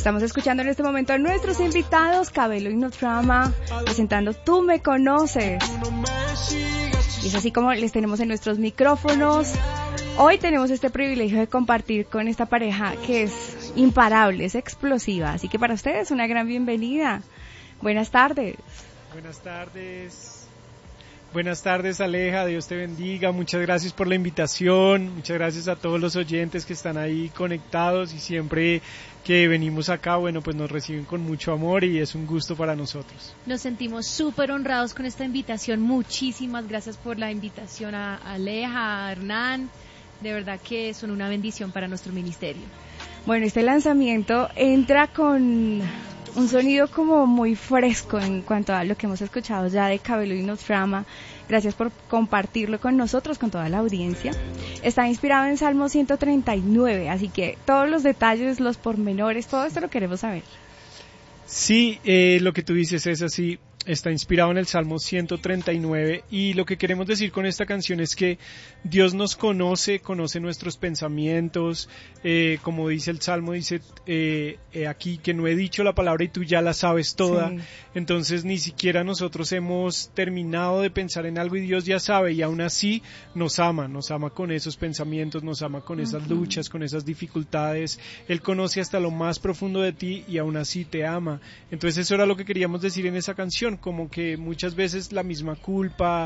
Estamos escuchando en este momento a nuestros invitados, Cabello y No Trauma, presentando Tú Me Conoces. Y es así como les tenemos en nuestros micrófonos. Hoy tenemos este privilegio de compartir con esta pareja que es imparable, es explosiva. Así que para ustedes una gran bienvenida. Buenas tardes. Buenas tardes. Buenas tardes, Aleja, Dios te bendiga, muchas gracias por la invitación, muchas gracias a todos los oyentes que están ahí conectados y siempre que venimos acá, bueno, pues nos reciben con mucho amor y es un gusto para nosotros. Nos sentimos súper honrados con esta invitación, muchísimas gracias por la invitación a Aleja, a Hernán, de verdad que son una bendición para nuestro ministerio. Bueno, este lanzamiento entra con un sonido como muy fresco en cuanto a lo que hemos escuchado ya de Cabello y No Trauma. Gracias por compartirlo con nosotros, con toda la audiencia. Está inspirado en Salmo 139, así que todos los detalles, los pormenores, todo esto lo queremos saber. Sí, lo que tú dices es así. Está inspirado en el Salmo 139 y lo que queremos decir con esta canción es que Dios nos conoce nuestros pensamientos, como dice el Salmo, dice aquí que no he dicho la palabra y tú ya la sabes toda, sí. Entonces ni siquiera nosotros hemos terminado de pensar en algo y Dios ya sabe y aún así nos ama con esos pensamientos, nos ama con esas luchas, con esas dificultades, Él conoce hasta lo más profundo de ti y aún así te ama. Entonces eso era lo que queríamos decir en esa canción, como que muchas veces la misma culpa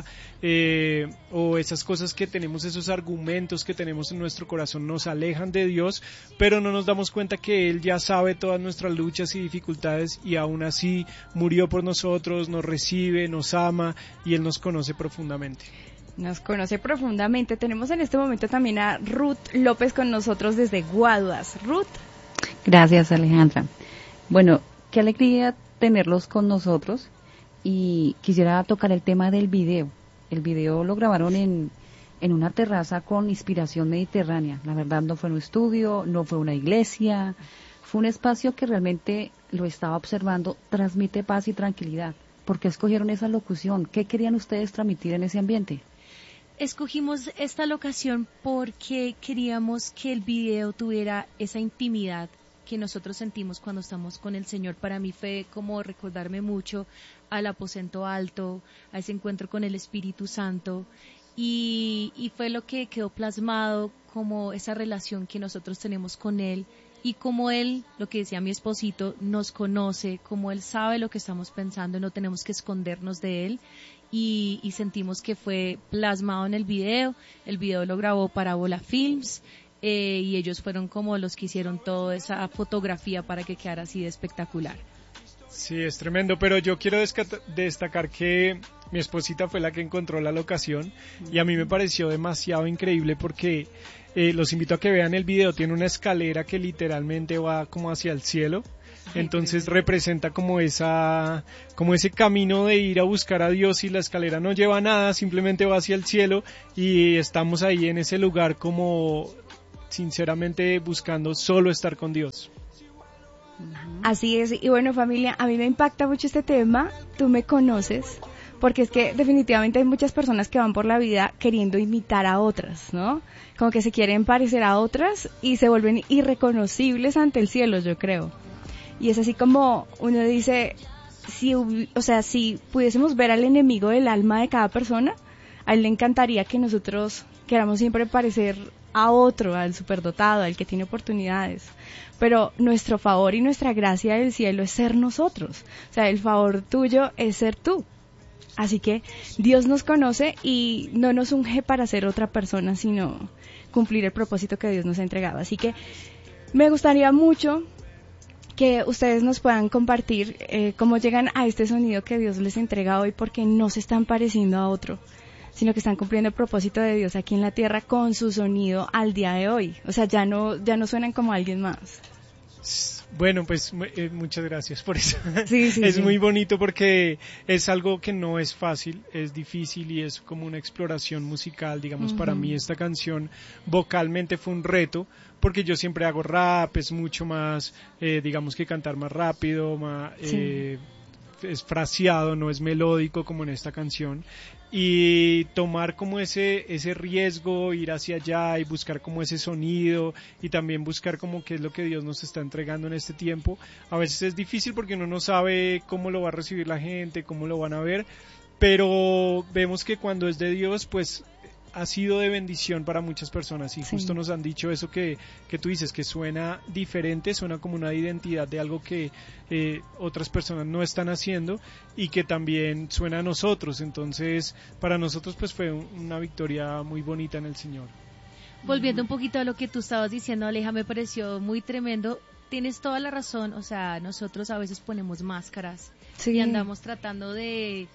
o esas cosas que tenemos, esos argumentos que tenemos en nuestro corazón nos alejan de Dios, pero no nos damos cuenta que Él ya sabe todas nuestras luchas y dificultades y aún así murió por nosotros, nos recibe, nos ama y Él nos conoce profundamente. Nos conoce profundamente. Tenemos en este momento también a Ruth López con nosotros desde Guaduas. Ruth. Gracias, Alejandra. Bueno, qué alegría tenerlos con nosotros. Y quisiera tocar el tema del video. El video lo grabaron en una terraza con inspiración mediterránea. La verdad no fue un estudio, no fue una iglesia, fue un espacio que realmente lo estaba observando, transmite paz y tranquilidad. ¿Por qué escogieron esa locución? ¿Qué querían ustedes transmitir en ese ambiente? Escogimos esta locación porque queríamos que el video tuviera esa intimidad que nosotros sentimos cuando estamos con el Señor. Para mí fue como recordarme mucho al aposento alto, a ese encuentro con el Espíritu Santo y fue lo que quedó plasmado como esa relación que nosotros tenemos con Él y como Él, lo que decía mi esposito, nos conoce, como Él sabe lo que estamos pensando, no tenemos que escondernos de Él y sentimos que fue plasmado en el video lo grabó Parábola Films, y ellos fueron como los que hicieron toda esa fotografía para que quedara así de espectacular. Sí, es tremendo, pero yo quiero destacar que mi esposita fue la que encontró la locación y a mí me pareció demasiado increíble porque los invito a que vean el video, tiene una escalera que literalmente va como hacia el cielo. Entonces representa como ese camino de ir a buscar a Dios y la escalera no lleva nada, simplemente va hacia el cielo y estamos ahí en ese lugar como sinceramente buscando solo estar con Dios. Así es, y bueno familia, a mí me impacta mucho este tema, Tú Me Conoces, porque es que definitivamente hay muchas personas que van por la vida queriendo imitar a otras, ¿no? Como que se quieren parecer a otras y se vuelven irreconocibles ante el cielo, yo creo. Y es así como uno dice, si pudiésemos ver al enemigo del alma de cada persona, a él le encantaría que nosotros queramos siempre parecer a otro, al superdotado, al que tiene oportunidades. Pero nuestro favor y nuestra gracia del cielo es ser nosotros. O sea, el favor tuyo es ser tú. Así que Dios nos conoce y no nos unge para ser otra persona, sino cumplir el propósito que Dios nos ha entregado. Así que me gustaría mucho que ustedes nos puedan compartir cómo llegan a este sonido que Dios les entrega hoy, porque no se están pareciendo a otro, sino que están cumpliendo el propósito de Dios aquí en la tierra con su sonido al día de hoy. O sea, ya no suenan como alguien más. Bueno, pues muchas gracias por eso. Sí, es muy bonito porque es algo que no es fácil, es difícil y es como una exploración musical. Digamos, para mí esta canción vocalmente fue un reto porque yo siempre hago rap, es mucho más, digamos que cantar más rápido, más, es fraseado, no es melódico como en esta canción, y tomar como ese riesgo, ir hacia allá y buscar como ese sonido y también buscar como qué es lo que Dios nos está entregando en este tiempo. A veces es difícil porque uno no sabe cómo lo va a recibir la gente, cómo lo van a ver, pero vemos que cuando es de Dios, pues ha sido de bendición para muchas personas y Sí. justo nos han dicho eso que tú dices, que suena diferente, suena como una identidad de algo que otras personas no están haciendo y que también suena a nosotros. Entonces para nosotros pues fue una victoria muy bonita en el Señor. Volviendo un poquito a lo que tú estabas diciendo, Aleja, me pareció muy tremendo. Tienes toda la razón, o sea, nosotros a veces ponemos máscaras Sí. y andamos tratando de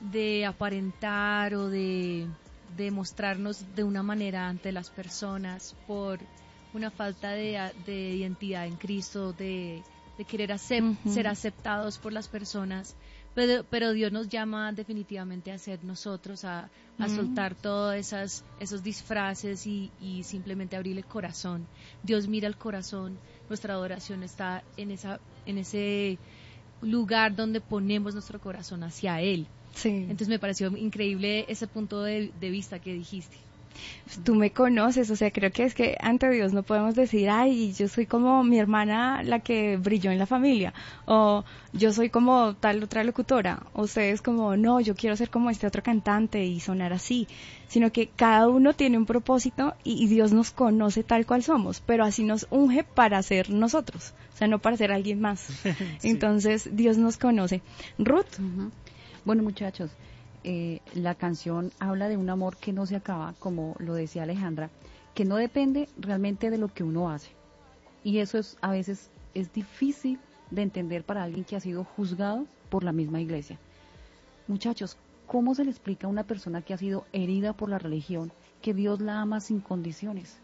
aparentar o de mostrarnos de una manera ante las personas por una falta de identidad en Cristo, de querer ser aceptados por las personas, pero Dios nos llama definitivamente a ser nosotros, a soltar todos esos disfraces y simplemente abrir el corazón. Dios mira el corazón, nuestra adoración está en ese lugar donde ponemos nuestro corazón hacia Él. Sí. Entonces me pareció increíble ese punto de vista que dijiste. Tú me conoces, o sea, creo que es que ante Dios no podemos decir, ay, yo soy como mi hermana la que brilló en la familia, o yo soy como tal otra locutora, o ustedes como, no, yo quiero ser como este otro cantante y sonar así, sino que cada uno tiene un propósito y Dios nos conoce tal cual somos, pero así nos unge para ser nosotros, o sea, no para ser alguien más. Sí. Entonces, Dios nos conoce. Ruth. Ujú. Bueno, muchachos, la canción habla de un amor que no se acaba, como lo decía Alejandra, que no depende realmente de lo que uno hace. Y eso a veces es difícil de entender para alguien que ha sido juzgado por la misma iglesia. Muchachos, ¿cómo se le explica a una persona que ha sido herida por la religión que Dios la ama sin condiciones?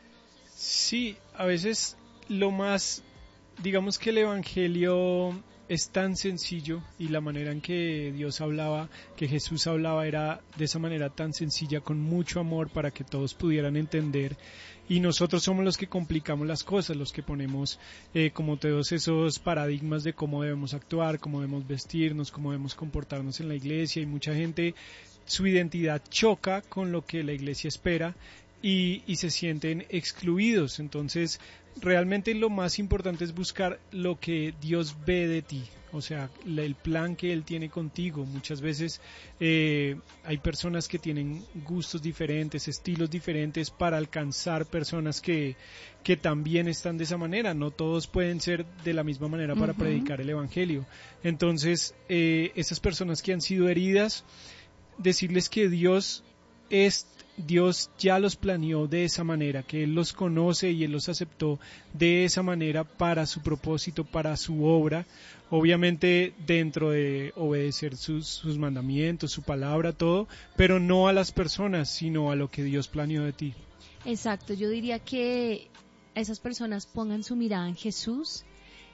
Sí, a veces lo más, digamos que el Evangelio es tan sencillo y la manera en que Dios hablaba, que Jesús hablaba era de esa manera tan sencilla, con mucho amor para que todos pudieran entender, y nosotros somos los que complicamos las cosas, los que ponemos como todos esos paradigmas de cómo debemos actuar, cómo debemos vestirnos, cómo debemos comportarnos en la iglesia, y mucha gente, su identidad choca con lo que la iglesia espera y se sienten excluidos. Entonces realmente lo más importante es buscar lo que Dios ve de ti, o sea, el plan que Él tiene contigo. Muchas veces hay personas que tienen gustos diferentes, estilos diferentes para alcanzar personas que también están de esa manera. No todos pueden ser de la misma manera para predicar el Evangelio. Entonces, esas personas que han sido heridas, decirles que Dios ya los planeó de esa manera, que Él los conoce y Él los aceptó de esa manera para su propósito, para su obra, obviamente dentro de obedecer sus mandamientos, su palabra, todo, pero no a las personas, sino a lo que Dios planeó de ti. Exacto, yo diría que esas personas pongan su mirada en Jesús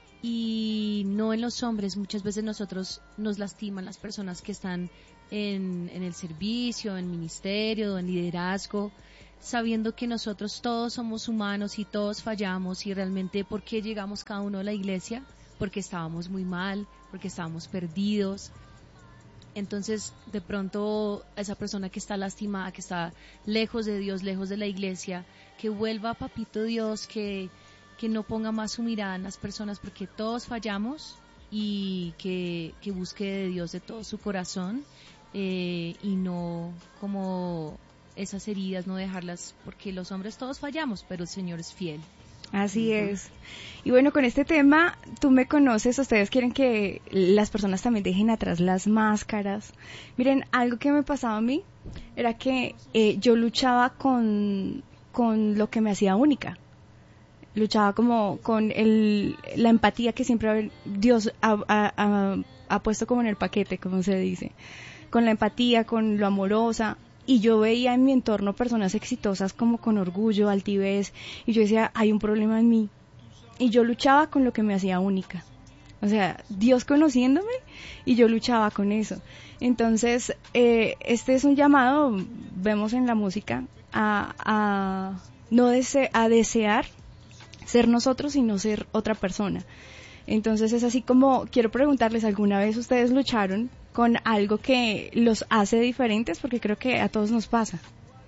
y no en los hombres. Muchas veces nosotros nos lastiman las personas que están en el servicio, en ministerio, en liderazgo, sabiendo que nosotros todos somos humanos y todos fallamos, y realmente ¿por qué llegamos cada uno a la iglesia? Porque estábamos muy mal, porque estábamos perdidos. Entonces, de pronto, esa persona que está lastimada, que está lejos de Dios, lejos de la iglesia, que vuelva a Papito Dios, que no ponga más su mirada en las personas, porque todos fallamos, y que busque de Dios de todo su corazón, y no como esas heridas, no dejarlas, porque los hombres todos fallamos, pero el Señor es fiel. Así es. Y bueno, con este tema, tú me conoces, ustedes quieren que las personas también dejen atrás las máscaras. Miren, algo que me pasaba a mí era que yo luchaba con lo que me hacía única. Luchaba como con la empatía que siempre Dios ha puesto como en el paquete, como se dice. Con la empatía, con lo amorosa. Y yo veía en mi entorno personas exitosas como con orgullo, altivez, y yo decía, hay un problema en mí. Y yo luchaba con lo que me hacía única. O sea, Dios conociéndome, y yo luchaba con eso. Entonces, este es un llamado, vemos en la música, a desear ser nosotros y no ser otra persona. Entonces es así como, quiero preguntarles, ¿alguna vez ustedes lucharon con algo que los hace diferentes? Porque creo que a todos nos pasa.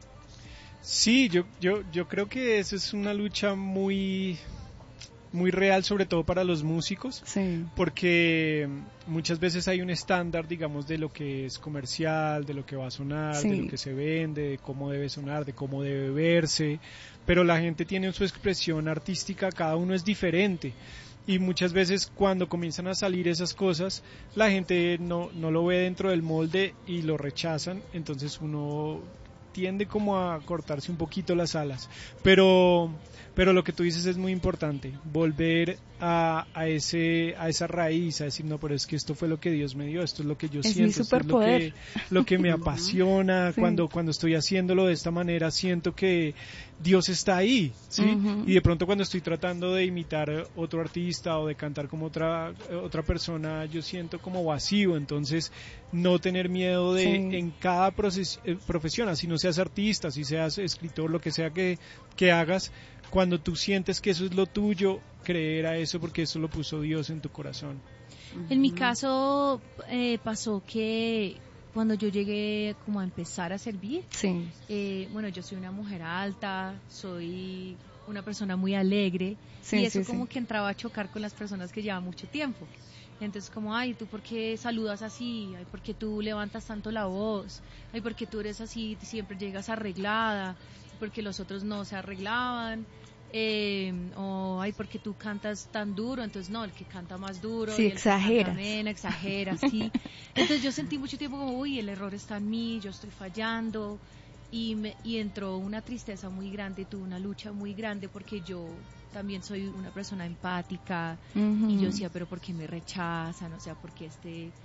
Sí, yo creo que esa es una lucha muy real, sobre todo para los músicos, Sí. porque muchas veces hay un estándar, digamos, de lo que es comercial, de lo que va a sonar, Sí. de lo que se vende, de cómo debe sonar, de cómo debe verse, pero la gente tiene su expresión artística, cada uno es diferente. Y muchas veces cuando comienzan a salir esas cosas, la gente no lo ve dentro del molde y lo rechazan, entonces uno tiende como a cortarse un poquito las alas. Pero lo que tú dices es muy importante, volver a esa raíz, a decir, no, pero es que esto fue lo que Dios me dio, esto es lo que yo Es mi siento, esto es superpoder. lo que me apasiona, Sí. cuando estoy haciéndolo de esta manera, siento que Dios está ahí, ¿sí? Ujú. Y de pronto cuando estoy tratando de imitar otro artista o de cantar como otra persona, yo siento como vacío, entonces no tener miedo de Sí. en cada profesión, así no seas artista, si seas escritor, lo que sea que hagas, cuando tú sientes que eso es lo tuyo, creer a eso porque eso lo puso Dios en tu corazón. En mi caso pasó que cuando yo llegué como a empezar a servir, Sí. bueno, yo soy una mujer alta, soy una persona muy alegre, Sí, y eso sí, como sí. que entraba a chocar con las personas que llevan mucho tiempo. Entonces como, ay, ¿tú por qué saludas así? Ay, ¿por qué tú levantas tanto la voz? Ay, ¿por qué tú eres así, siempre llegas arreglada? Porque los otros no se arreglaban. O, ay, ¿por qué tú cantas tan duro? Entonces, no, el que canta más duro. Sí, y el que canta exageras. menos, exagera, sí. Entonces yo sentí mucho tiempo como, uy, el error está en mí, yo estoy fallando. Y entró una tristeza muy grande, tuve una lucha muy grande porque yo también soy una persona empática. Ujú. Y yo decía, pero ¿por qué me rechazan? O sea, ¿por qué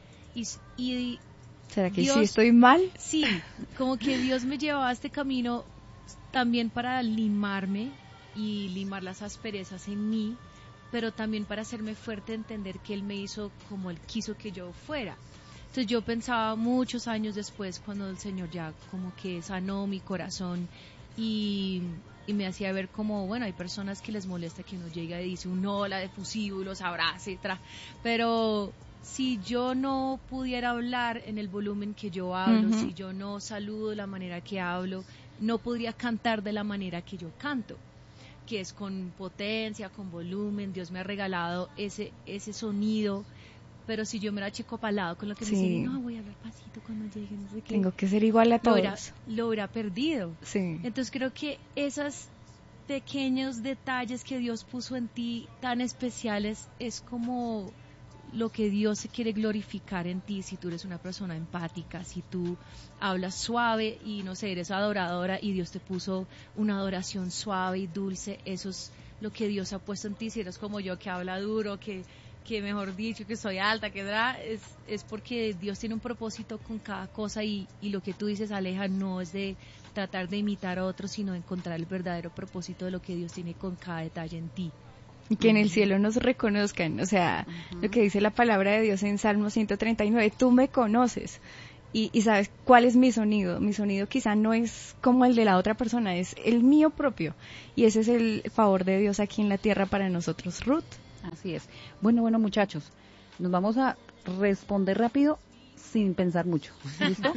y ¿Será que Dios- sí estoy mal? sí, como que Dios me llevaba a este camino también para limarme y limar las asperezas en mí, pero también para hacerme fuerte, entender que Él me hizo como Él quiso que yo fuera. Entonces yo pensaba muchos años después, cuando el Señor ya como que sanó mi corazón y me hacía ver como, bueno, hay personas que les molesta que uno llega y dice un hola efusivo y los abrace, pero si yo no pudiera hablar en el volumen que yo hablo, Ujú. si yo no saludo de la manera que hablo, no podría cantar de la manera que yo canto, que es con potencia, con volumen. Dios me ha regalado ese sonido, pero si yo me la checo palado con lo que me Sí. dicen, no, voy a hablar pasito cuando llegue, no sé qué, Tengo que ser igual a lo hubiera, todos. lo hubiera perdido. Sí. Entonces creo que esos pequeños detalles que Dios puso en ti tan especiales es como lo que Dios se quiere glorificar en ti. Si tú eres una persona empática, si tú hablas suave y no sé, eres adoradora y Dios te puso una adoración suave y dulce, eso es lo que Dios ha puesto en ti. Si eres como yo, que habla duro, que mejor dicho, que soy alta, es porque Dios tiene un propósito con cada cosa, y lo que tú dices, Aleja, no es de tratar de imitar a otros, sino de encontrar el verdadero propósito de lo que Dios tiene con cada detalle en ti. Y que en el cielo nos reconozcan, o sea, lo que dice la palabra de Dios en Salmo 139, tú me conoces y sabes cuál es mi sonido. Mi sonido quizá no es como el de la otra persona, es el mío propio, y ese es el favor de Dios aquí en la tierra para nosotros, Ruth. Así es. Bueno, muchachos, nos vamos a responder rápido sin pensar mucho. ¿Listo?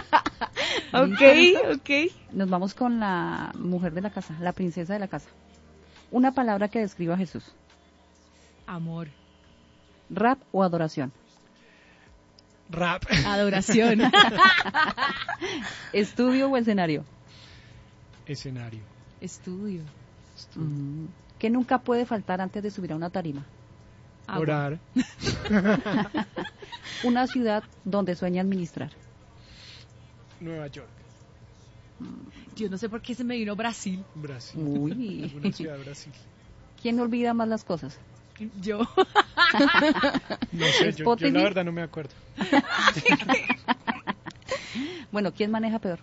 Ok. Nos vamos con la mujer de la casa, la princesa de la casa. Una palabra que describa a Jesús. Amor. ¿Rap o adoración? Rap. Adoración. ¿Estudio o escenario? Escenario. Estudio. ¿Qué nunca puede faltar antes de subir a una tarima? Agua. Orar. Una ciudad donde sueña administrar. Nueva York. Yo no sé por qué se me vino Brasil. Brasil. Uy. Alguna ciudad de Brasil. ¿Quién olvida más las cosas? Yo. No sé, yo Spotify. la verdad no me acuerdo. Bueno, ¿quién maneja peor?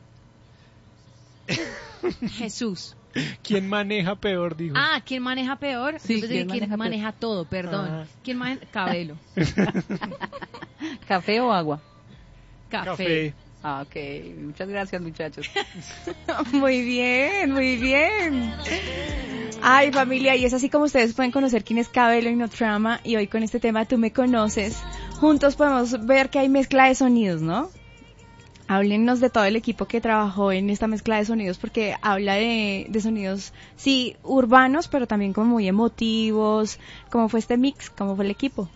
Jesús. ¿Quién maneja peor, dijo? Ah, ¿quién maneja peor? Sí, Yo pensé ¿quién que ¿quién maneja maneja todo? Perdón. Ah. ¿Quién maneja? Cabello. ¿Café o agua? Café. Ah, ok. Muchas gracias, muchachos. Muy bien, muy bien. Ay, familia, y es así como ustedes pueden conocer quién es Cabello y No Drama, y hoy con este tema Tú me conoces, juntos podemos ver que hay mezcla de sonidos, ¿no? Háblennos de todo el equipo que trabajó en esta mezcla de sonidos, porque habla de sonidos, sí, urbanos, pero también como muy emotivos. ¿Cómo fue este mix? ¿Cómo fue el equipo?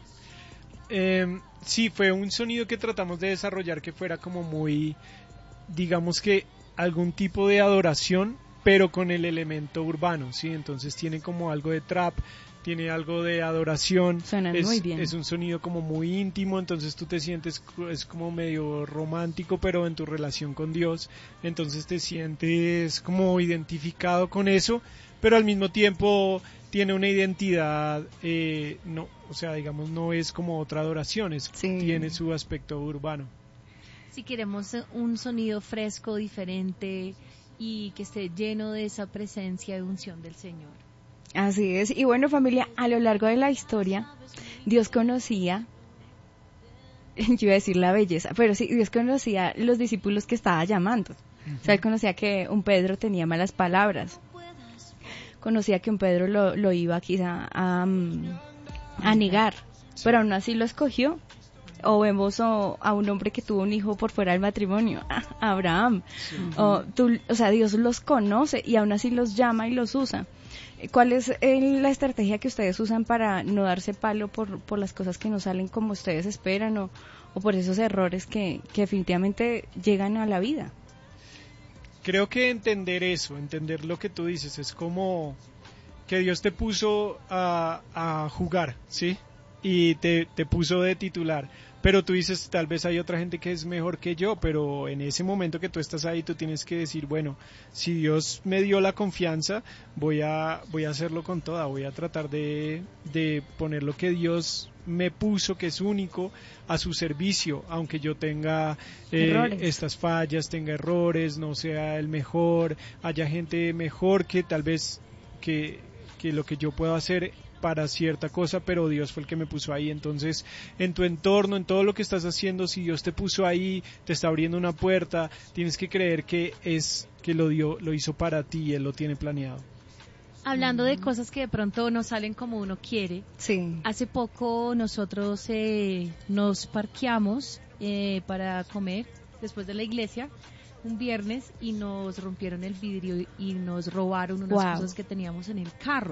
Sí, fue un sonido que tratamos de desarrollar que fuera como muy, digamos que algún tipo de adoración, pero con el elemento urbano, ¿sí? Entonces tiene como algo de trap, tiene algo de adoración. Suena muy bien. Es un sonido como muy íntimo, entonces tú te sientes, es como medio romántico, pero en tu relación con Dios, entonces te sientes como identificado con eso, pero al mismo tiempo tiene una identidad, no, o sea, digamos, no es como otra adoración, tiene su aspecto urbano. Si queremos un sonido fresco, diferente y que esté lleno de esa presencia de unción del Señor. Así es, y bueno, familia, a lo largo de la historia, Dios conocía, yo iba a decir la belleza, pero sí, Dios conocía los discípulos que estaba llamando. O sea, Él conocía que un Pedro tenía malas palabras, conocía que un Pedro lo iba quizá a negar, pero aún así lo escogió. O vemos a un hombre que tuvo un hijo por fuera del matrimonio, Abraham. Sí. O sea, Dios los conoce y aún así los llama y los usa. ¿Cuál es la estrategia que ustedes usan para no darse palo por las cosas que no salen como ustedes esperan o por esos errores que definitivamente llegan a la vida? Creo que entender lo que tú dices, es como que Dios te puso a jugar, ¿sí? Y te puso de titular. Pero tú dices, tal vez hay otra gente que es mejor que yo, pero en ese momento que tú estás ahí, tú tienes que decir, bueno, si Dios me dio la confianza, voy a hacerlo con toda, voy a tratar de poner lo que Dios me puso, que es único, a su servicio, aunque yo tenga estas fallas, tenga errores, no sea el mejor, haya gente mejor que tal vez que lo que yo puedo hacer para cierta cosa, pero Dios fue el que me puso ahí. Entonces, en tu entorno, en todo lo que estás haciendo, si Dios te puso ahí, te está abriendo una puerta, tienes que creer que lo hizo para ti y Él lo tiene planeado. Hablando de cosas que de pronto no salen como uno quiere, sí. Hace poco nosotros nos parqueamos para comer después de la iglesia un viernes y nos rompieron el vidrio y nos robaron unas cosas que teníamos en el carro.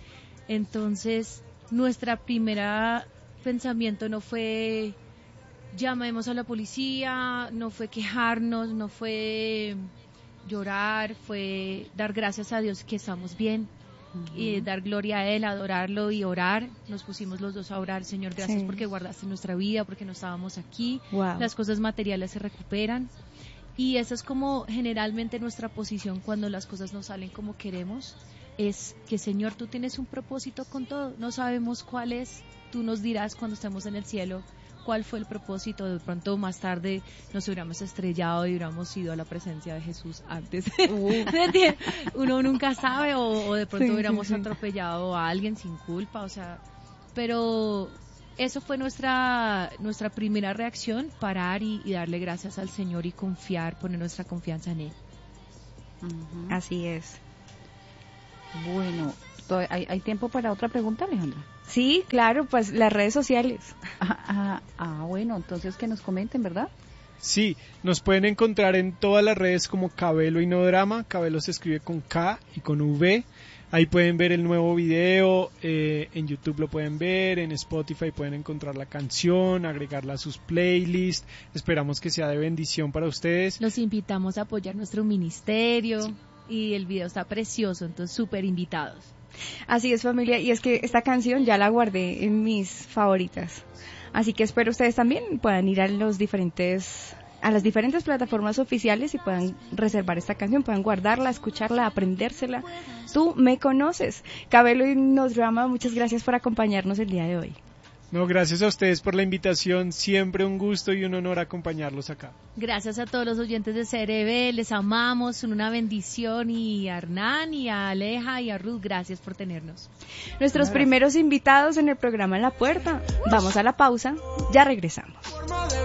Entonces, nuestra primera pensamiento no fue llamemos a la policía, no fue quejarnos, no fue llorar, fue dar gracias a Dios que estamos bien, y dar gloria a Él, adorarlo y orar. Nos pusimos los dos a orar, Señor, gracias porque guardaste nuestra vida, porque no estábamos aquí, las cosas materiales se recuperan. Y esa es como generalmente nuestra posición cuando las cosas no salen como queremos. Es que, Señor, tú tienes un propósito con todo, no sabemos cuál es, tú nos dirás cuando estemos en el cielo cuál fue el propósito. De pronto más tarde nos hubiéramos estrellado y hubiéramos ido a la presencia de Jesús antes. Uno nunca sabe, o de pronto hubiéramos atropellado a alguien sin culpa, o sea, pero eso fue nuestra primera reacción, parar y darle gracias al Señor y confiar, poner nuestra confianza en Él. Así es. Bueno, ¿hay tiempo para otra pregunta, Alejandra? Sí, claro, pues las redes sociales. Bueno, entonces que nos comenten, ¿verdad? Sí, nos pueden encontrar en todas las redes como Cabello y No Drama. Cabello se escribe con K y con V. Ahí pueden ver el nuevo video, en YouTube lo pueden ver, en Spotify pueden encontrar la canción, agregarla a sus playlists. Esperamos que sea de bendición para ustedes. Los invitamos a apoyar nuestro ministerio y el video está precioso, entonces súper invitados. Así es, familia, y es que esta canción ya la guardé en mis favoritas. Así que espero ustedes también puedan ir a las diferentes plataformas oficiales y puedan reservar esta canción, puedan guardarla, escucharla, aprendérsela. Tú me conoces. Cabello y No Drama, muchas gracias por acompañarnos el día de hoy. No, gracias a ustedes por la invitación, siempre un gusto y un honor acompañarlos acá. Gracias a todos los oyentes de CRB, les amamos, son una bendición, y a Hernán, y a Aleja, y a Ruth, gracias por tenernos. Nuestros primeros invitados en el programa En la Puerta. Vamos a la pausa, ya regresamos.